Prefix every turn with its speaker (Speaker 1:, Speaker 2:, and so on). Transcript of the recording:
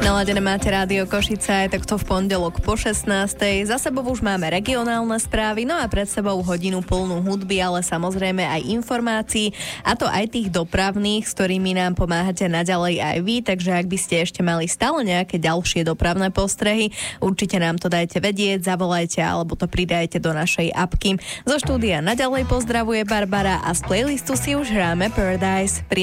Speaker 1: Naladené máte Rádio Košice, tak to v pondelok po 16:00. Za sebou už máme regionálne správy, no a pred sebou hodinu plnú hudby, ale samozrejme aj informácií, a to aj tých dopravných, s ktorými nám pomáhate naďalej aj vy, takže ak by ste ešte mali stále nejaké ďalšie dopravné postrehy, určite nám to dajte vedieť, zavolajte alebo to pridajte do našej apky. Zo štúdia naďalej pozdravuje Barbara a z playlistu si už hráme Paradise.